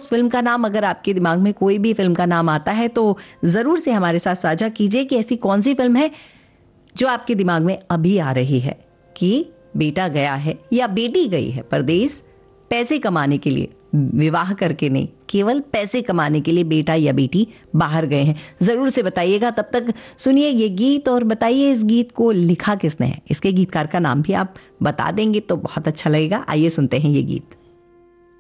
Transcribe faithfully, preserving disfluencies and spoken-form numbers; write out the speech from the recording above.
उस फिल्म का नाम, अगर आपके दिमाग में कोई भी फिल्म का नाम आता है तो जरूर से हमारे साथ साझा कीजिए कि ऐसी कौन सी फिल्म है जो आपके दिमाग में अभी आ रही है कि बेटा गया है या बेटी गई है परदेश पैसे कमाने के लिए, विवाह करके नहीं, केवल पैसे कमाने के लिए बेटा या बेटी बाहर गए हैं। जरूर से बताइएगा। तब तक सुनिए ये गीत और बताइए इस गीत को लिखा किसने है। इसके गीतकार का नाम भी आप बता देंगे तो बहुत अच्छा लगेगा। आइए सुनते हैं ये गीत।